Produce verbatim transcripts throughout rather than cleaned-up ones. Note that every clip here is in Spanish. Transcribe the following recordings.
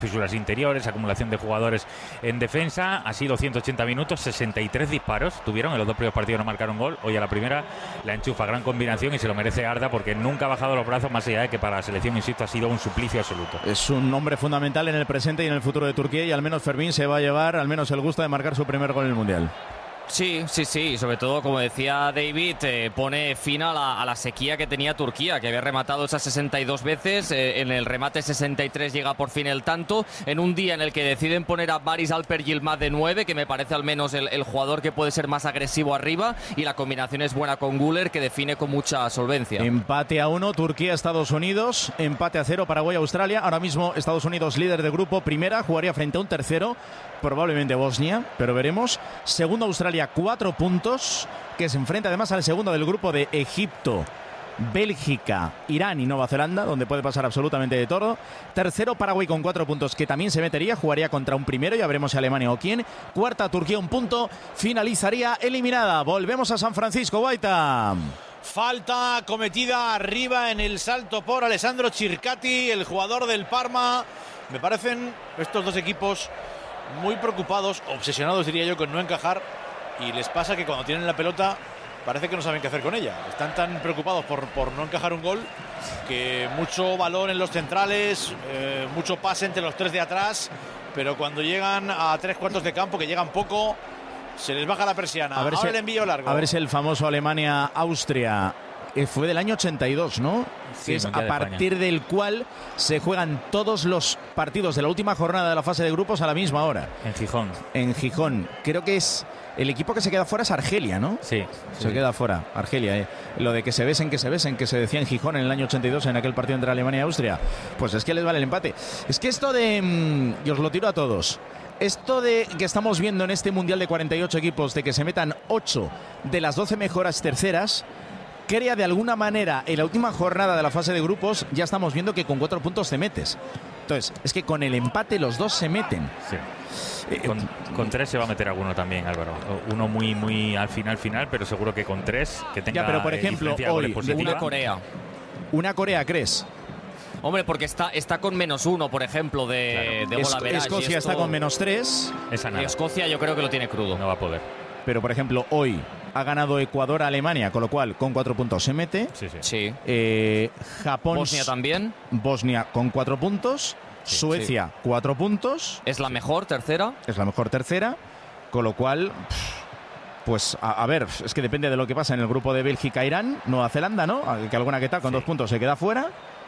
fisuras interiores, acumulación de jugadores en defensa. Ha sido ciento ochenta minutos, sesenta y tres disparos tuvieron. En los dos primeros partidos no marcaron gol. Hoy a la primera la enchufa, gran combinación, y se lo merece Arda porque nunca ha bajado los brazos, más allá de que para la selección, insisto, ha sido un suplicio absoluto. Es un hombre fundamental en el presente y en el futuro de Turquía, y al menos Fermín se va a llevar al menos el gusto de marcar su primer gol en el Mundial. Sí, sí, sí, sobre todo, como decía David, eh, pone fin a la, a la sequía que tenía Turquía, que había rematado esas sesenta y dos veces, eh, en el remate sesenta y tres llega por fin el tanto, en un día en el que deciden poner a Baris Alper Yilmaz de nueve, que me parece al menos el, el jugador que puede ser más agresivo arriba, y la combinación es buena con Güler, que define con mucha solvencia. Empate a uno, Turquía-Estados Unidos, empate a cero, Paraguay-Australia. Ahora mismo Estados Unidos líder de grupo, primera, jugaría frente a un tercero, probablemente Bosnia, pero veremos. Segundo, Australia, cuatro puntos, que se enfrenta además al segundo del grupo de Egipto, Bélgica, Irán y Nueva Zelanda, donde puede pasar absolutamente de todo. Tercero, Paraguay con cuatro puntos, que también se metería, jugaría contra un primero, ya veremos si Alemania o quién. Cuarta, Turquía, un punto, finalizaría eliminada. Volvemos a San Francisco, Guaita. Falta cometida arriba en el salto por Alessandro Circati, el jugador del Parma. Me parecen estos dos equipos muy preocupados, obsesionados diría yo, con no encajar, y les pasa que cuando tienen la pelota parece que no saben qué hacer con ella. Están tan preocupados por, por no encajar un gol que mucho balón en los centrales, eh, mucho pase entre los tres de atrás, pero cuando llegan a tres cuartos de campo, que llegan poco, se les baja la persiana. A ver Ahora si, el envío largo. A ver si el famoso Alemania-Austria eh, fue del año ochenta y dos, ¿no? Sí, es a de partir España. del cual se juegan todos los partidos de la última jornada de la fase de grupos a la misma hora. En Gijón. En Gijón. Creo que es el equipo que se queda fuera es Argelia, ¿no? Sí. Se sí. queda fuera, Argelia. Eh. Lo de que se besen, que se besen, que se decía en Gijón en el año ochenta y dos, en aquel partido entre Alemania y Austria. Pues es que les vale el empate. Es que esto de... Mmm, y os lo tiro a todos. Esto de que estamos viendo en este Mundial de cuarenta y ocho equipos, de que se metan ocho de las doce mejores terceras, crea de alguna manera en la última jornada de la fase de grupos, ya estamos viendo que con cuatro puntos te metes. Entonces, es que con el empate los dos se meten. Sí. Eh, con, con tres se va a meter alguno también, Álvaro. Uno muy, muy al final, final, pero seguro que con tres que tenga. Ya, pero por ejemplo, eh, hoy una Corea. Una Corea, ¿crees? Hombre, porque está, está con menos uno, por ejemplo, de, claro. de gol average. Escocia esto, está con menos tres. Esa nada. Escocia yo creo que lo tiene crudo. No va a poder. Pero, por ejemplo, hoy ha ganado Ecuador a Alemania, con lo cual con cuatro puntos se mete. Sí, sí. Sí. Eh, Japón. Bosnia también. Bosnia con cuatro puntos. Sí, Suecia, sí. cuatro puntos. Es la mejor, tercera. Es la mejor tercera. Con lo cual, pues a, a ver, es que depende de lo que pasa en el grupo de Bélgica-Irán, Nueva Zelanda, ¿no? Que alguna que tal, con sí. dos puntos se queda fuera.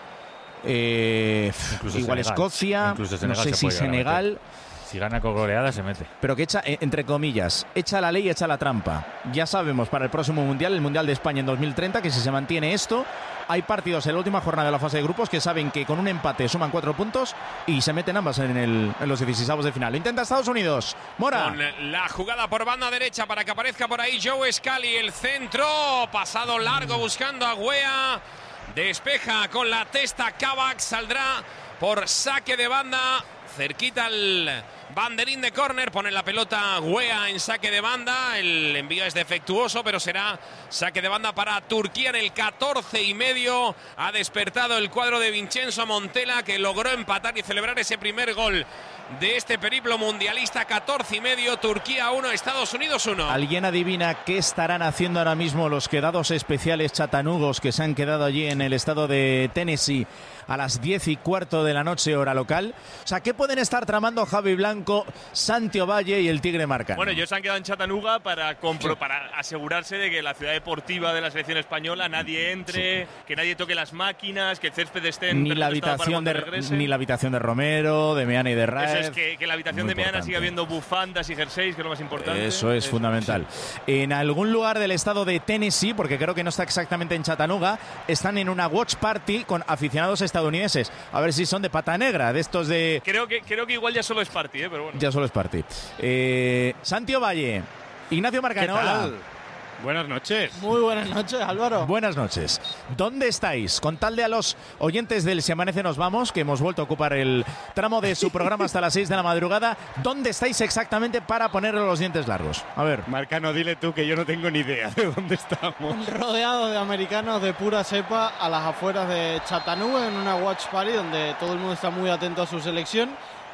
Eh, igual Senegal. Escocia, Incluso Senegal, no sé si Senegal. Si gana con goleada se mete. Pero que echa, entre comillas, echa la ley, echa la trampa. Ya sabemos para el próximo Mundial, el Mundial de España en dos mil treinta, que si se mantiene esto, hay partidos en la última jornada de la fase de grupos que saben que con un empate suman cuatro puntos y se meten ambas en, el, en los dieciseisavos de final. Lo intenta Estados Unidos. Mora. Con la jugada por banda derecha para que aparezca por ahí Joe Scally, el centro, pasado largo buscando a Guea. Despeja con la testa Kabak, saldrá por saque de banda, cerquita al banderín de córner, pone la pelota Guea en saque de banda, el envío es defectuoso, pero será saque de banda para Turquía en el catorce y medio. Ha despertado el cuadro de Vincenzo Montella, que logró empatar y celebrar ese primer gol de este periplo mundialista. Catorce y medio, Turquía uno, Estados Unidos uno. ¿Alguien adivina qué estarán haciendo ahora mismo los quedados especiales chatanugos que se han quedado allí en el estado de Tennessee a las diez y cuarto de la noche hora local? O sea, ¿qué pueden estar tramando Javi Blanco, Santi Ovalle y el Tigre Marcano? Bueno, ellos se han quedado en Chattanooga para, compro, para asegurarse de que la ciudad deportiva de la selección española nadie entre, sí. que nadie toque las máquinas, que el césped esté en ni la habitación de ni la habitación de Romero, de Meana y de Raez. Eso es que, que la habitación Muy de Meana importante. siga habiendo bufandas y jerseys, que es lo más importante. Eso es Eso, fundamental. Sí. En algún lugar del estado de Tennessee, porque creo que no está exactamente en Chattanooga, están en una watch party con aficionados estadounidenses. A ver si son de pata negra, de estos de... Creo que, creo que igual ya solo es party, ¿eh? Pero bueno. Ya solo es party. Eh, Santi Ovalle, Ignacio Marcano. ¿Qué tal? Buenas noches. Muy buenas noches, Álvaro. Buenas noches. ¿Dónde estáis? Contadle a los oyentes del Si Amanece Nos Vamos, que hemos vuelto a ocupar el tramo de su programa hasta las seis de la madrugada, ¿dónde estáis exactamente para ponerle los dientes largos? A ver. Marcano, dile tú que yo no tengo ni idea de dónde estamos. Rodeados de americanos de pura cepa a las afueras de Chattanooga, en una watch party donde todo el mundo está muy atento a su selección.